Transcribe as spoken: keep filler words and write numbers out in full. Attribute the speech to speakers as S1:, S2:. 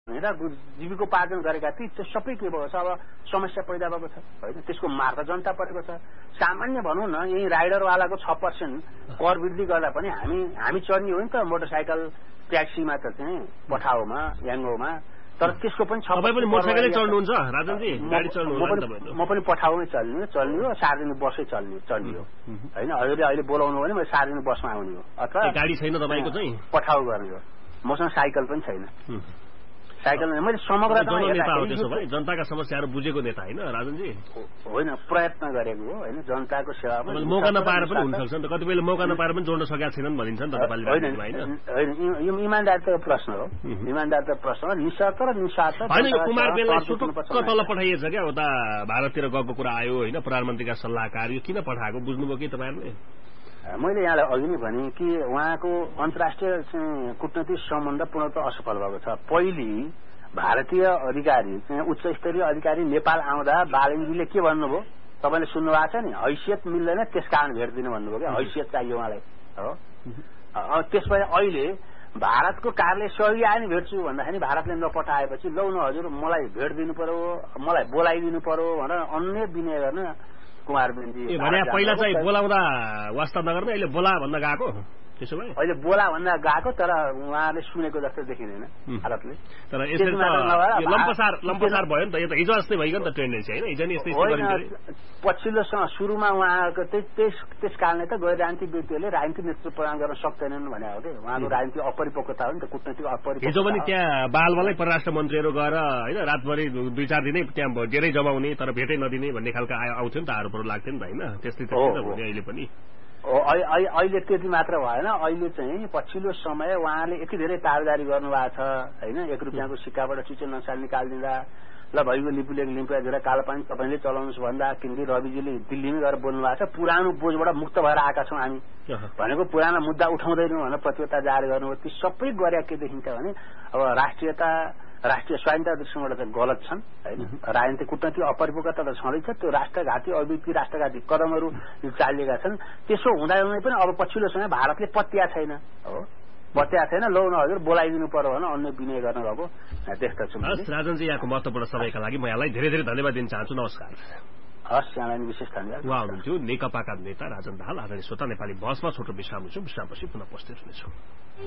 S1: होइन जीविकोपार्जन गरेका ती त्यो सबै के भएको छ अब समस्या पैदा भएको छ होइन त्यसको मार त जनता परेको छ सामान्य भनौँ न यही राइडरवालाको छ पर्सेन्ट कर वृद्धि गर्दा पनि हामी हामी चढ्ने हो नि त मोटरसाइकल ट्याक्सीमा त चाहिँ पठाओमा याङ्गोमा तर त्यसको पनि छ
S2: तपाईँ पनि मोटरसाइकलै चढ्नुहुन्छ राजनजी गाडी चढ्नुहुन्छ
S1: म पनि पठाउमै चल्ने चल्ने हो सार्वजनिक बसै चल्ने चल्ने हो होइन अहिले अहिले बोलाउनु भने मैले सार्वजनिक बसमा आउने हो अथवा
S2: गाडी छैन तपाईँको चाहिँ
S1: पठाउ गर्ने हो मसँग साइकल पनि छैन साइकल मैले समग्र
S2: जनताका समस्याहरू बुझेको नेता होइन राजनजी
S1: होइन प्रयत्न गरेको हो होइन जनताको सेवामा
S2: मौका नपाएर पनि हुन सक्छ नि त कति बेला मौका नपाएर पनि जोड्न सकेका छैनन् भनिन्छ नि त तपाईँले
S1: होइन यो इमान्दारिताको प्रश्न हो इमान्दारिताको प्रश्न हो निस्वार्थ र निस्वार्थ
S2: होइन कुमार बेललाई सुटुक्क तल पठाइएछ क्या उता भारततिर गएको कुरा आयो होइन प्रधानमन्त्रीका सल्लाहकार यो किन पठाएको बुझ्नुभयो कि तपाईँहरूले
S1: मैले यहाँलाई अघि नै भने कि उहाँको अन्तर्राष्ट्रिय कूटनैतिक सम्बन्ध पूर्णतः असफल भएको छ पहिले भारतीय अधिकारी उच्च स्तरीय अधिकारी नेपाल आउँदा बालनजीले के भन्नुभयो तपाईँले सुन्नु भएको छ नि हैसियत मिल्दैन त्यस कारण भेट दिनु भन्नुभयो क्या हैसियत चाहियो उहाँलाई हो त्यसपछि अहिले भारतको कार्यालय सहयोगी आयो नि भेट्छु भन्दाखेरि भारतले नपठाएपछि लौ न हजुर मलाई भेट दिनु पर्यो मलाई बोलाइदिनु पर्यो भनेर अन्य विनय गर्न कुमार बेनजी
S2: भने पहिला चाहिँ बोलाउँदा वास्ता नगर्ने अहिले बोला भन्दा गएको त्यसो भए
S1: अहिले बोला भन्दा गएको तर उहाँले सुनेको जस्तो देखिँदैन भारतले
S2: तर यसरी लम्पसार लम्पसार भयो नि त यो त हिजो जस्तै भइगयो नि त टेन्डेन्सी होइन हिजो नि यस्तै
S1: पछिल्लो सुरुमा उहाँको त्यस त्यस कारणले त गैर राजनीतिक व्यक्तिहरूले राजनीतिक नेतृत्व प्रदान गर्न सक्दैनन् भने हो कि उहाँको राजनीतिक अपरिपक्वता हो नि त कूटनैतिक अपरिपक्वता
S2: हिजो पनि त्यहाँ बालबालै परराष्ट्र मन्त्रीहरू गएर होइन रातभरि दुई चार दिनै त्यहाँ धेरै जमाउने तर भेटै नदिने भन्ने खालको आउँथ्यो नि त आरोपहरू लाग्थ्यो नि त होइन त्यस्तै त अहिले पनि
S1: अहिले त्यति मात्र भएन अहिले चाहिँ पछिल्लो समय उहाँले यति धेरै ताबेदारी गर्नुभएको छ होइन एक रुपियाँको सिक्काबाट चुचे नक्सा निकालिदिँदा ल भइगयो लिपुले लिम्पिया धेरै कालोपानी तपाईँले चलाउनुहोस् भन्दा किनकि रविजीले दिल्लीमै गएर बोल्नु भएको छ पुरानो बोझबाट मुक्त भएर आएका छौँ हामी भनेको पुरानो मुद्दा उठाउँदैनौँ भनेर प्रतिबद्धता जारी गर्नुभयो ती सबै गरे के देखिन्छ भने अब राष्ट्रियता राष्ट्रिय स्वाधीनता दृष्टिबाट चाहिँ गलत छन् होइन राजनीतिक कूटनैतिक अपरिपक्वता त छँदैछ त्यो राष्ट्रघाती अभिव्यक्ति राष्ट्रघाती कदमहरू चालिएका छन् त्यसो हुँदा हुँदै पनि अब पछिल्लो समय भारतले पत्या छैन हो पत्या छैन लौ न हजुर बोलाइदिनु पर्यो भने अन्य विनय गर्न गएको देख्दछु
S2: राजनजी यहाँको महत्त्वपूर्ण समयका लागि म यहाँलाई धेरै धेरै धन्यवाद दिन चाहन्छु नमस्कार
S1: हस् यहाँलाई विशेष धन्यवाद
S2: उहाँ हुनुहुन्थ्यो नेकपाका नेता राजन दाहाल आदरणीय श्रोता नेपाली बहसमा छोटो विश्राम हुन्छु विश्रामपछि पुनः उपस्थित हुनेछौँ।